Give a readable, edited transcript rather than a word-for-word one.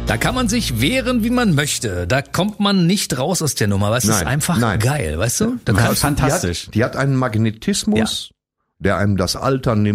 Da kann man sich wehren, wie man möchte. Da kommt man nicht raus aus der Nummer. Aber es ist einfach geil, weißt du? Fantastisch. Die hat einen Magnetismus, der einem das Alter nimmt.